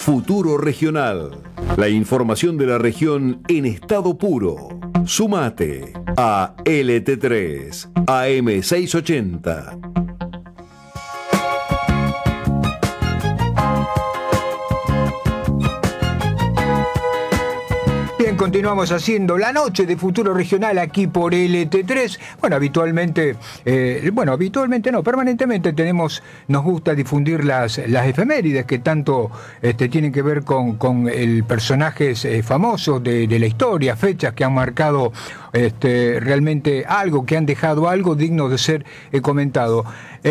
Futuro Regional. La información de la región en estado puro. Sumate a LT3 AM680. Bien, continuamos haciendo la noche de Futuro Regional aquí por LT3. Bueno, permanentemente nos gusta difundir las efemérides que tanto tienen que ver con el personajes famosos de la historia, fechas que han marcado realmente algo, que han dejado algo digno de ser comentado.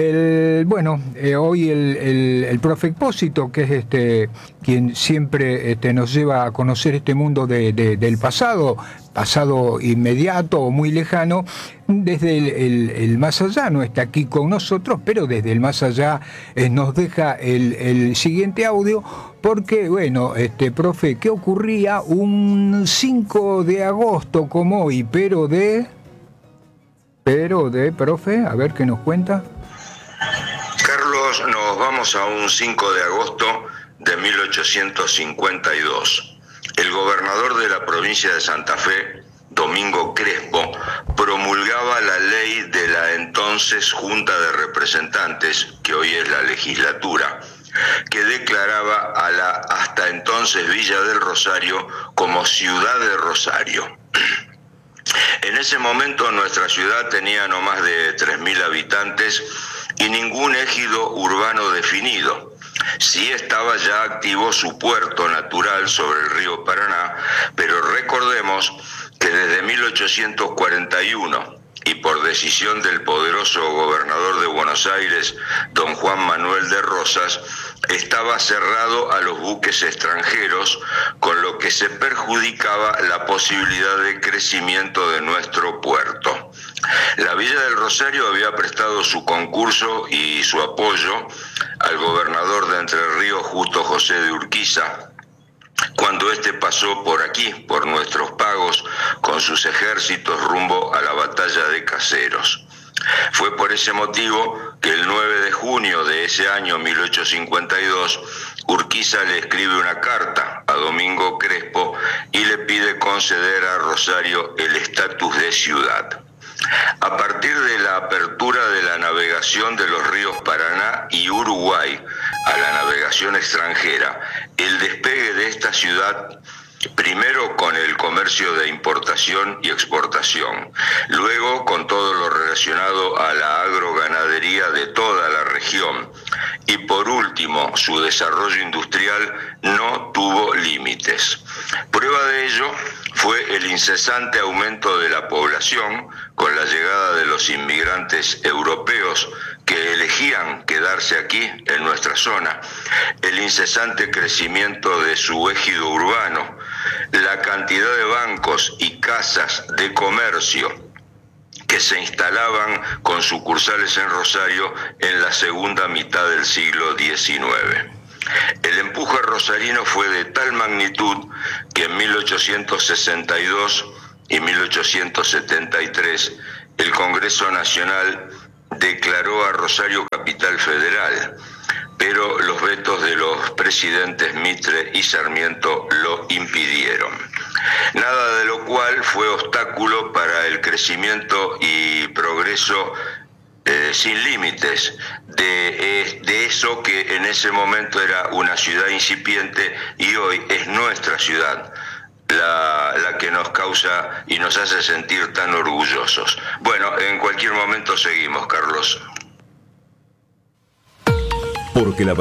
Hoy el profe Expósito, que es quien siempre nos lleva a conocer este mundo del pasado inmediato o muy lejano, desde el más allá, no está aquí con nosotros, pero desde el más allá nos deja el siguiente audio, porque, profe, ¿qué ocurría un 5 de agosto como hoy? Pero de, profe, a ver qué nos cuenta. Carlos, nos vamos a un 5 de agosto de 1852. El gobernador de la provincia de Santa Fe, Domingo Crespo, promulgaba la ley de la entonces Junta de Representantes, que hoy es la legislatura, que declaraba a la hasta entonces Villa del Rosario como ciudad de Rosario. En ese momento nuestra ciudad tenía no más de 3.000 habitantes y ningún ejido urbano definido. Sí estaba ya activo su puerto natural sobre el río Paraná, pero recordemos que desde 1841 y por decisión del poderoso gobernador de Buenos Aires, don Juan Manuel de Rosas, estaba cerrado a los buques extranjeros, con lo que se perjudicaba la posibilidad de crecimiento de nuestro puerto. La Villa del Rosario había prestado su concurso y su apoyo al gobernador de Entre Ríos, Justo José de Urquiza, cuando éste pasó por aquí, por nuestros pagos, con sus ejércitos rumbo a la batalla de Caseros. Fue por ese motivo que el 9 de junio de ese año 1852, Urquiza le escribe una carta a Domingo Crespo y le pide conceder a Rosario el estatus de ciudad. A partir de la apertura de la navegación de los ríos Paraná y Uruguay a la navegación extranjera, el despegue de esta ciudad, primero con el comercio de importación y exportación, luego con todo lo relacionado a la agroganadería de toda la región y por último su desarrollo industrial, no tuvo límites. Prueba de ello fue el incesante aumento de la población con la llegada de los inmigrantes europeos que elegían quedarse aquí en nuestra zona, el incesante crecimiento de su ejido urbano, la cantidad de bancos y casas de comercio que se instalaban con sucursales en Rosario en la segunda mitad del siglo XIX. El empuje rosarino fue de tal magnitud que en 1862 y 1873 el Congreso Nacional declaró a Rosario capital federal, pero los vetos de los presidentes Mitre y Sarmiento lo impidieron. Nada de lo cual fue obstáculo para el crecimiento y progreso sin límites de eso que en ese momento era una ciudad incipiente y hoy es nuestra ciudad la que nos causa y nos hace sentir tan orgullosos. Bueno, en cualquier momento seguimos, Carlos. Porque la